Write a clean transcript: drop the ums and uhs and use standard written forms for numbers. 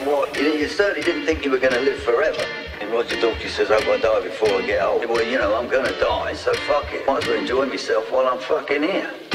fucking what? You certainly didn't think you were going to live forever. And Roger Daltrey says I've got to die before I get old. Well, you know, I'm going to die, so fuck it. Might as well enjoy myself while I'm fucking here.